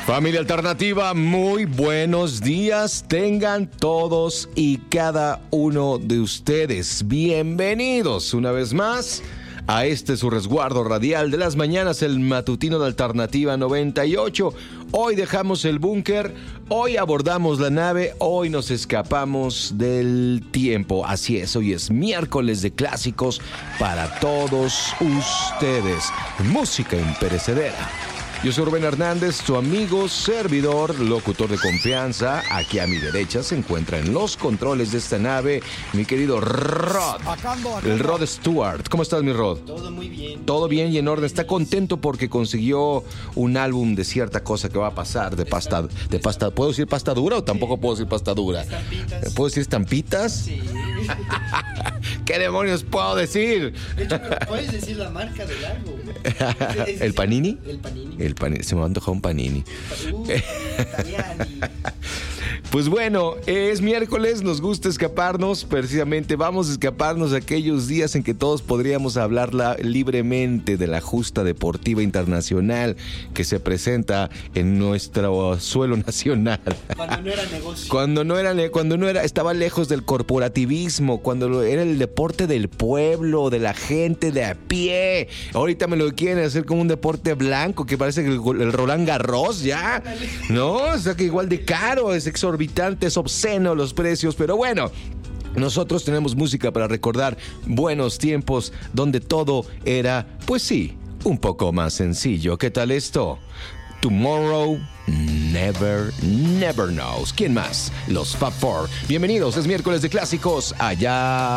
Familia Alternativa, muy buenos días. Tengan todos y cada uno de ustedes bienvenidos una vez más a su resguardo radial de las mañanas, el matutino de Alternativa 98. Hoy dejamos el búnker, hoy abordamos la nave, hoy nos escapamos del tiempo. Así es, hoy es miércoles de clásicos para todos ustedes. Música imperecedera. Yo soy Rubén Hernández, tu amigo, servidor, locutor de confianza. Aquí a mi derecha se encuentra en los controles de esta nave mi querido Rod, el Rod Stewart. ¿Cómo estás, mi Rod? Todo muy bien. Todo bien y en orden. Está contento porque consiguió un álbum de cierta cosa que va a pasar de pasta. ¿Puedo decir pasta dura o tampoco puedo decir pasta dura? Estampitas. ¿Puedo decir estampitas? Sí. ¿Qué demonios puedo decir? De hecho, puedes decir la marca del álbum. ¿El Panini? El Panini. El Panini. Se me antojó un Panini. Italiani. Pues bueno, es miércoles, nos gusta escaparnos, precisamente vamos a escaparnos de aquellos días en que todos podríamos hablar libremente de la justa deportiva internacional que se presenta en nuestro suelo nacional. Cuando no era negocio. Cuando no era, estaba lejos del corporativismo, cuando era el deporte del pueblo, de la gente de a pie. Ahorita me lo quieren hacer como un deporte blanco que parece que el Roland Garros ya, ¿no? O sea que igual de caro, es exorbitante, es obsceno los precios, pero bueno. Nosotros tenemos música para recordar buenos tiempos donde todo era, pues sí, un poco más sencillo. ¿Qué tal esto? Tomorrow Never Knows. ¿Quién más? Los Fab Four. Bienvenidos, es miércoles de clásicos allá.